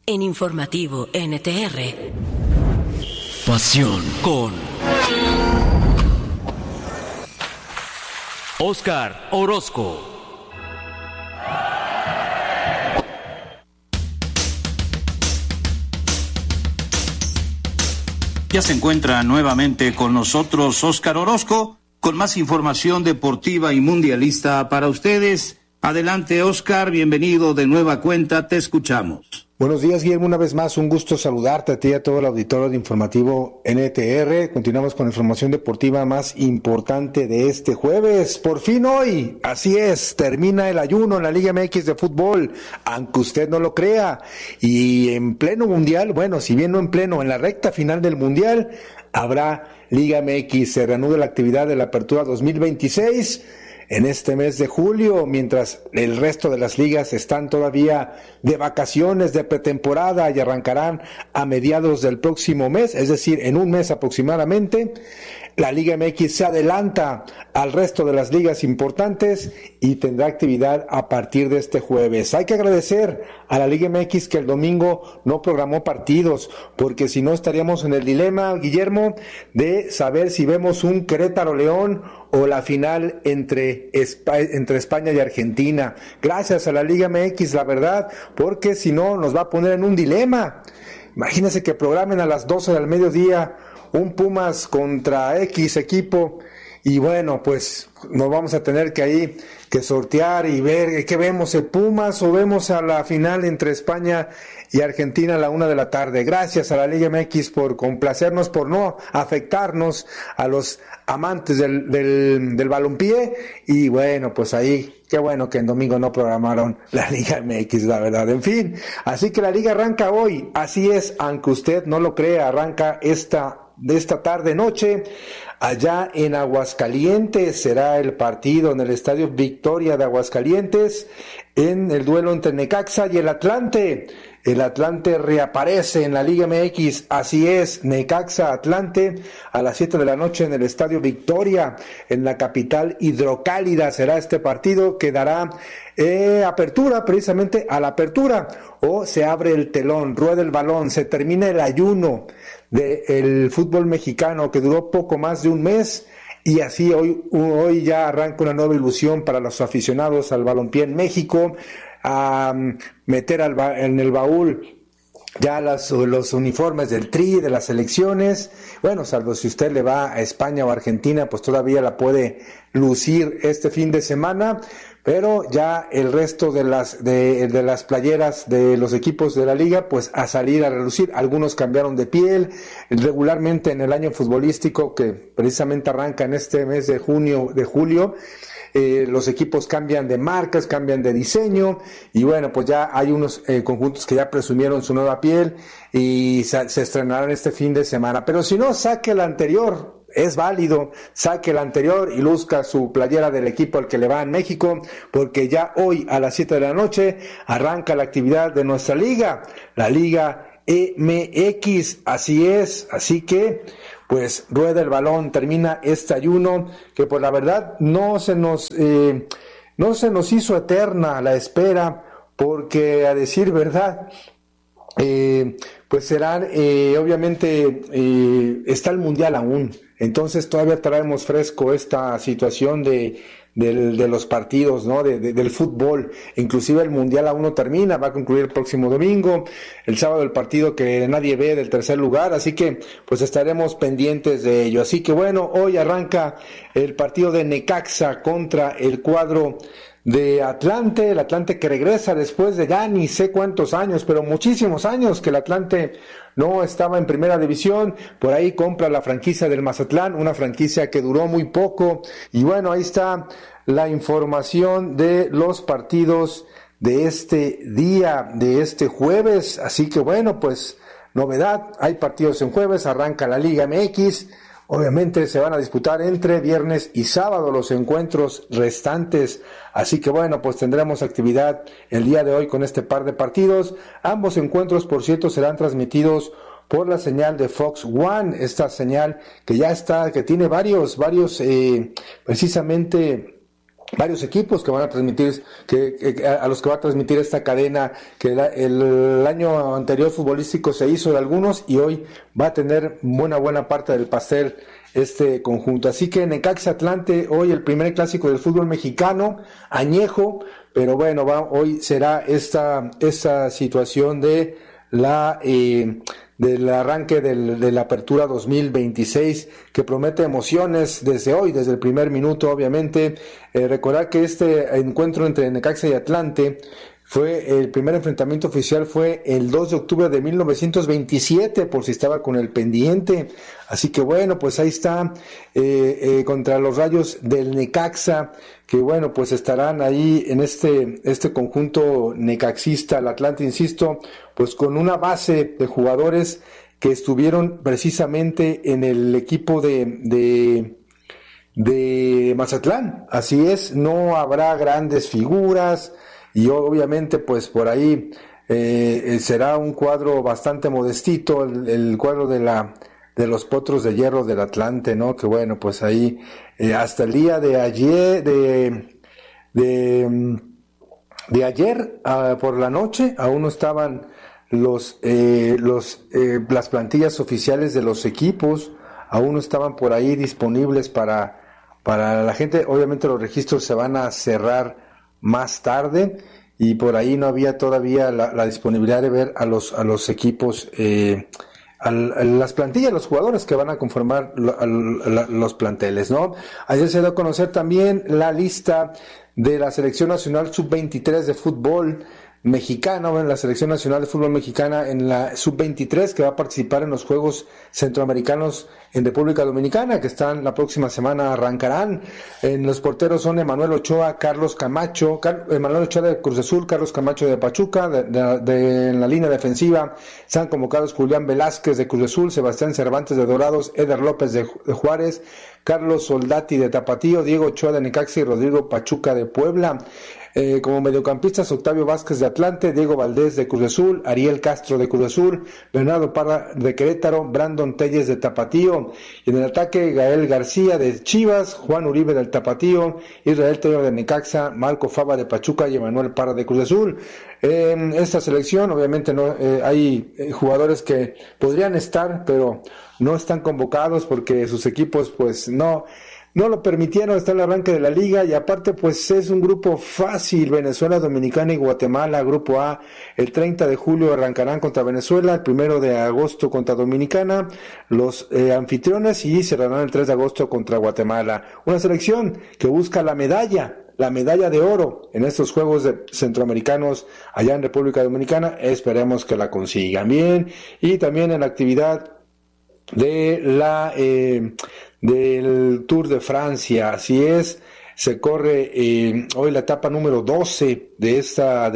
En Informativo NTR. Pasión con Óscar Orozco. Ya se encuentra nuevamente con nosotros Óscar Orozco con más información deportiva y mundialista para ustedes. Adelante, Óscar, bienvenido de nueva cuenta, te escuchamos. Buenos días, Guillermo, una vez más, un gusto saludarte a ti y a todo el auditorio de Informativo NTR. Continuamos con la información deportiva más importante de este jueves. Por fin hoy, así es, termina el ayuno en la Liga MX de fútbol, aunque usted no lo crea. Y en pleno mundial, bueno, si bien no en pleno, en la recta final del mundial, habrá Liga MX, se reanuda la actividad de la Apertura 2026 en este mes de julio, mientras el resto de las ligas están todavía de vacaciones, de pretemporada, y arrancarán a mediados del próximo mes, es decir, en un mes aproximadamente. La Liga MX se adelanta al resto de las ligas importantes y tendrá actividad a partir de este jueves. Hay que agradecer a la Liga MX que el domingo no programó partidos, porque si no estaríamos en el dilema, Guillermo, de saber si vemos un Querétaro-León o la final entre España y Argentina. Gracias a la Liga MX, la verdad, porque si no nos va a poner en un dilema. Imagínense que programen a las 12 del mediodía un Pumas contra X equipo y bueno, pues nos vamos a tener que sortear y ver qué vemos, el Pumas o vemos a la final entre España y Argentina a la 1 de la tarde. Gracias a la Liga MX por complacernos, por no afectarnos a los amantes del balompié y bueno, pues ahí qué bueno que en domingo no programaron la Liga MX, la verdad. En fin, así que la Liga arranca hoy, así es, aunque usted no lo crea, arranca esta tarde noche allá en Aguascalientes. Será el partido en el Estadio Victoria de Aguascalientes en el duelo entre Necaxa y el Atlante. El Atlante reaparece en la Liga MX, así es, Necaxa Atlante a las 7 de la noche en el Estadio Victoria, en la capital hidrocálida será este partido que dará apertura precisamente a la apertura, o se abre el telón, rueda el balón, se termina el ayuno del fútbol mexicano que duró poco más de un mes. Y así hoy ya arranca una nueva ilusión para los aficionados al balompié en México, a meter en el baúl ya los uniformes del Tri, de las selecciones. Bueno, salvo si usted le va a España o Argentina, pues todavía la puede lucir este fin de semana, pero ya el resto de las playeras de los equipos de la liga, pues a salir a relucir. Algunos cambiaron de piel. Regularmente en el año futbolístico, que precisamente arranca en este mes de julio, los equipos cambian de marcas, cambian de diseño, y bueno, pues ya hay unos conjuntos que ya presumieron su nueva piel y se estrenarán este fin de semana. Pero si no, saque la anterior, es válido, saque la anterior y luzca su playera del equipo al que le va en México, porque ya hoy a las 7 de la noche arranca la actividad de nuestra liga, la Liga MX, así es, así que pues rueda el balón, termina este ayuno que pues la verdad no se nos hizo eterna la espera, porque a decir verdad pues serán obviamente está el mundial aún, entonces todavía traemos fresco esta situación de los partidos, ¿no? Del fútbol. Inclusive el mundial aún no termina, va a concluir el próximo domingo, el sábado el partido que nadie ve del tercer lugar, así que pues estaremos pendientes de ello. Así que bueno, hoy arranca el partido de Necaxa contra el cuadro de Atlante, el Atlante que regresa después de ya ni sé cuántos años, pero muchísimos años que el Atlante no estaba en primera división. Por ahí compra la franquicia del Mazatlán, una franquicia que duró muy poco, y bueno, ahí está la información de los partidos de este día, de este jueves. Así que bueno, pues novedad, hay partidos en jueves, arranca la Liga MX. Obviamente se van a disputar entre viernes y sábado los encuentros restantes, así que bueno, pues tendremos actividad el día de hoy con este par de partidos. Ambos encuentros, por cierto, serán transmitidos por la señal de Fox One, esta señal que ya está, que tiene varios precisamente varios equipos que van a transmitir, a los que va a transmitir esta cadena, que el año anterior futbolístico se hizo de algunos y hoy va a tener buena parte del pastel este conjunto. Así que Necaxa Atlante, hoy el primer clásico del fútbol mexicano, añejo, pero bueno, hoy será esta situación de del arranque de la apertura 2026, que promete emociones desde hoy, desde el primer minuto, obviamente. Recordar que este encuentro entre Necaxa y Atlante el primer enfrentamiento oficial fue el 2 de octubre de 1927, por si estaba con el pendiente. Así que bueno, pues ahí está, contra los Rayos del Necaxa, que bueno, pues estarán ahí en este conjunto necaxista, el Atlante, insisto, pues con una base de jugadores que estuvieron precisamente en el equipo de Mazatlán. Así es, no habrá grandes figuras, y obviamente pues por ahí será un cuadro bastante modestito, el cuadro de los Potros de Hierro del Atlante, ¿no? Que bueno, pues ahí hasta el día de ayer, de ayer por la noche, aún no estaban las plantillas oficiales de los equipos, aún no estaban por ahí disponibles para la gente. Obviamente los registros se van a cerrar más tarde, y por ahí no había todavía la disponibilidad de ver a los equipos, a las plantillas, los jugadores que van a conformar los planteles, ¿no? Ayer se dio a conocer también la lista de la Selección Nacional Sub-23 de fútbol mexicano, en la Selección Nacional de Fútbol Mexicana, en la Sub-23, que va a participar en los Juegos Centroamericanos en República Dominicana, que están la próxima semana, arrancarán. En los porteros son Emanuel Ochoa, Carlos Camacho, Emanuel Ochoa de Cruz Azul, Carlos Camacho de Pachuca. En la línea defensiva están convocados Julián Velázquez de Cruz Azul, Sebastián Cervantes de Dorados, Eder López de Juárez, Carlos Soldati de Tapatío, Diego Ochoa de Necaxa y Rodrigo Pachuca de Puebla. Como mediocampistas, Octavio Vázquez de Atlante, Diego Valdés de Cruz Azul, Ariel Castro de Cruz Azul, Bernardo Parra de Querétaro, Brandon Telles de Tapatío. Y en el ataque, Gael García de Chivas, Juan Uribe del Tapatío, Israel Tello de Necaxa, Marco Fava de Pachuca y Emanuel Parra de Cruz Azul. Esta selección, obviamente, no hay jugadores que podrían estar, pero no están convocados porque sus equipos pues no lo permitieron hasta el arranque de la liga, y aparte pues es un grupo fácil. Venezuela, Dominicana y Guatemala, grupo A. El 30 de julio arrancarán contra Venezuela, el 1 de agosto contra Dominicana, los anfitriones, y cerrarán el 3 de agosto contra Guatemala. Una selección que busca la medalla de oro en estos Juegos Centroamericanos allá en República Dominicana. Esperemos que la consigan bien. Y también en la actividad del Tour de Francia, así es, se corre hoy la etapa número 12 de esta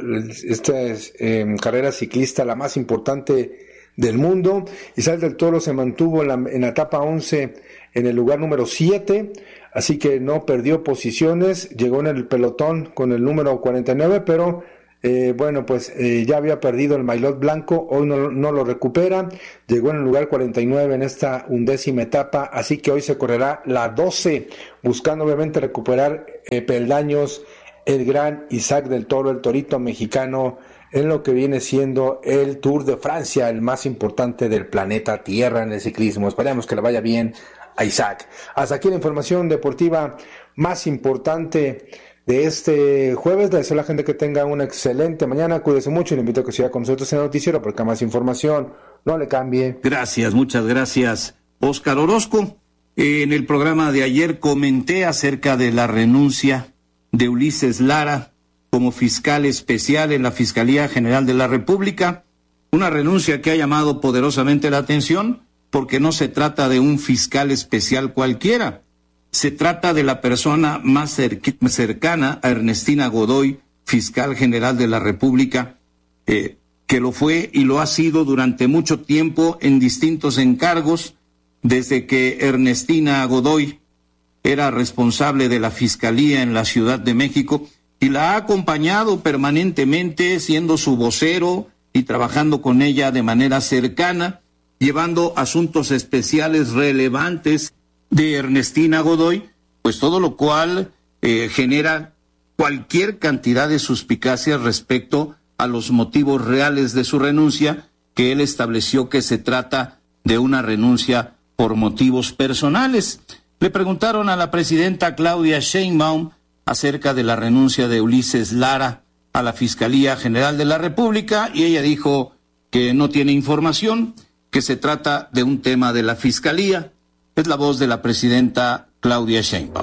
carrera ciclista, la más importante del mundo. Isabel del Toro se mantuvo en la etapa 11 en el lugar número 7, así que no perdió posiciones, llegó en el pelotón con el número 49, pero bueno, pues ya había perdido el maillot blanco, hoy no lo recupera, llegó en el lugar 49 en esta 11ª etapa, así que hoy se correrá la 12, buscando obviamente recuperar peldaños el gran Isaac del Toro, el torito mexicano, en lo que viene siendo el Tour de Francia, el más importante del planeta Tierra en el ciclismo. Esperemos que le vaya bien a Isaac. Hasta aquí la información deportiva más importante de este jueves. Le deseo a la gente que tenga una excelente mañana, cuídese mucho y le invito a que siga con nosotros en el noticiero, porque más información, no le cambie. Gracias, muchas gracias, Óscar Orozco. En el programa de ayer comenté acerca de la renuncia de Ulises Lara como fiscal especial en la Fiscalía General de la República, una renuncia que ha llamado poderosamente la atención, porque no se trata de un fiscal especial cualquiera. Se trata de la persona más cercana a Ernestina Godoy, fiscal general de la República, que lo fue y lo ha sido durante mucho tiempo en distintos encargos, desde que Ernestina Godoy era responsable de la Fiscalía en la Ciudad de México, y la ha acompañado permanentemente, siendo su vocero y trabajando con ella de manera cercana, llevando asuntos especiales relevantes de Ernestina Godoy, pues todo lo cual genera cualquier cantidad de suspicacias respecto a los motivos reales de su renuncia, que él estableció que se trata de una renuncia por motivos personales. Le preguntaron a la presidenta Claudia Sheinbaum acerca de la renuncia de Ulises Lara a la Fiscalía General de la República y ella dijo que no tiene información, que se trata de un tema de la Fiscalía. Es la voz de la presidenta Claudia Sheinbaum.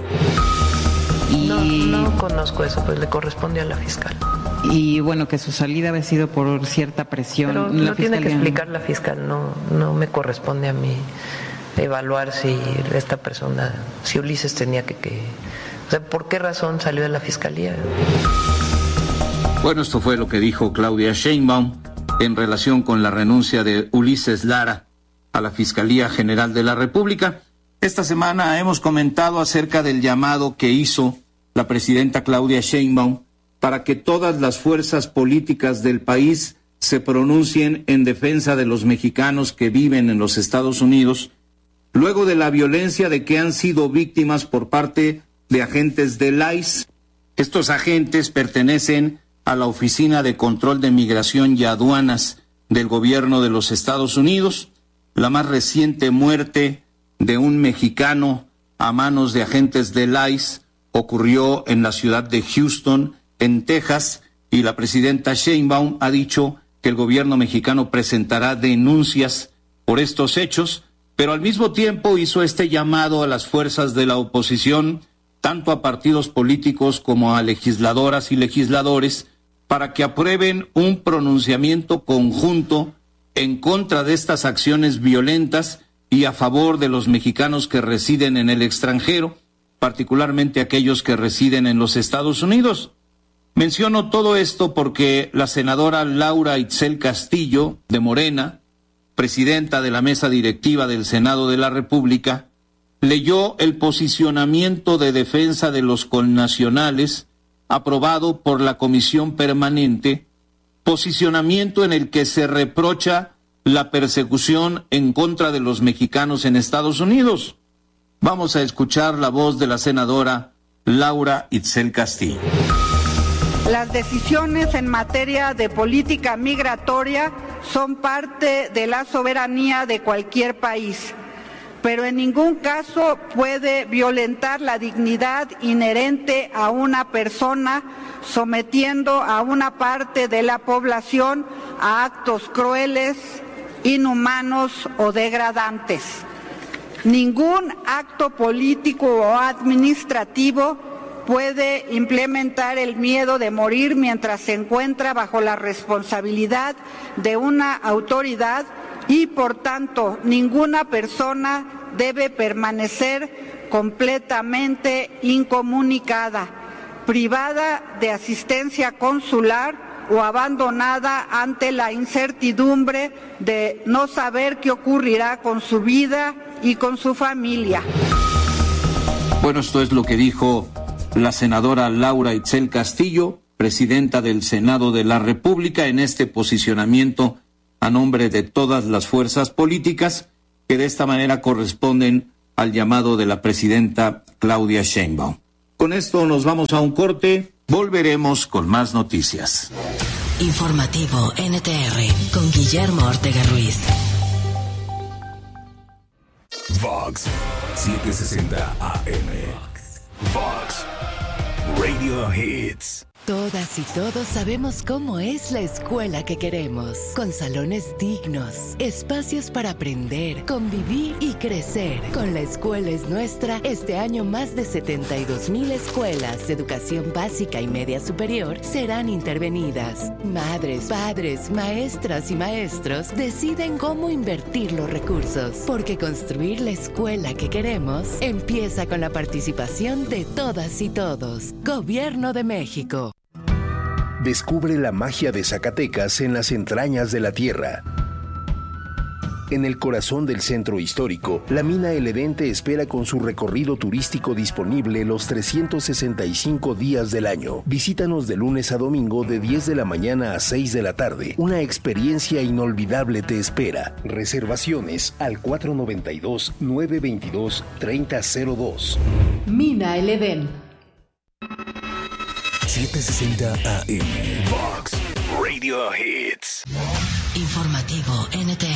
No conozco eso, pues le corresponde a la fiscal. Y bueno, que su salida había sido por cierta presión. Pero lo tiene que explicar la fiscal, no me corresponde a mí evaluar si esta persona, si Ulises tenía que o sea, ¿por qué razón salió de la fiscalía? Bueno, esto fue lo que dijo Claudia Sheinbaum en relación con la renuncia de Ulises Lara a la Fiscalía General de la República. Esta semana hemos comentado acerca del llamado que hizo la presidenta Claudia Sheinbaum para que todas las fuerzas políticas del país se pronuncien en defensa de los mexicanos que viven en los Estados Unidos, luego de la violencia de que han sido víctimas por parte de agentes del ICE. Estos agentes pertenecen a la Oficina de Control de Migración y Aduanas del Gobierno de los Estados Unidos. La más reciente muerte de un mexicano a manos de agentes del ICE ocurrió en la ciudad de Houston, en Texas, y la presidenta Sheinbaum ha dicho que el gobierno mexicano presentará denuncias por estos hechos, pero al mismo tiempo hizo este llamado a las fuerzas de la oposición, tanto a partidos políticos como a legisladoras y legisladores, para que aprueben un pronunciamiento conjunto en contra de estas acciones violentas y a favor de los mexicanos que residen en el extranjero, particularmente aquellos que residen en los Estados Unidos. Menciono todo esto porque la senadora Laura Itzel Castillo, de Morena, presidenta de la mesa directiva del Senado de la República, leyó el posicionamiento de defensa de los connacionales aprobado por la Comisión Permanente, posicionamiento en el que se reprocha la persecución en contra de los mexicanos en Estados Unidos. Vamos a escuchar la voz de la senadora Laura Itzel Castillo. Las decisiones en materia de política migratoria son parte de la soberanía de cualquier país, pero en ningún caso puede violentar la dignidad inherente a una persona, sometiendo a una parte de la población a actos crueles, inhumanos o degradantes. Ningún acto político o administrativo puede implementar el miedo de morir mientras se encuentra bajo la responsabilidad de una autoridad y, por tanto, ninguna persona debe permanecer completamente incomunicada, privada de asistencia consular o abandonada ante la incertidumbre de no saber qué ocurrirá con su vida y con su familia. Bueno, esto es lo que dijo la senadora Laura Itzel Castillo, presidenta del Senado de la República, en este posicionamiento a nombre de todas las fuerzas políticas que de esta manera corresponden al llamado de la presidenta Claudia Sheinbaum. Con esto nos vamos a un corte, volveremos con más noticias. Informativo NTR con Guillermo Ortega Ruiz. Vox 760 AM. Vox Radio Hits. Todas y todos sabemos cómo es la escuela que queremos, con salones dignos, espacios para aprender, convivir y crecer. Con La Escuela es Nuestra, este año más de 72,000 escuelas de educación básica y media superior serán intervenidas. Madres, padres, maestras y maestros deciden cómo invertir los recursos, porque construir la escuela que queremos empieza con la participación de todas y todos. Gobierno de México. Descubre la magia de Zacatecas en las entrañas de la tierra. En el corazón del centro histórico, la mina El Edén te espera con su recorrido turístico disponible los 365 días del año. Visítanos de lunes a domingo de 10 de la mañana a 6 de la tarde. Una experiencia inolvidable te espera. Reservaciones al 492-922-3002. Mina El Edén. 760 AM. Fox Radio Hits. Informativo NTR.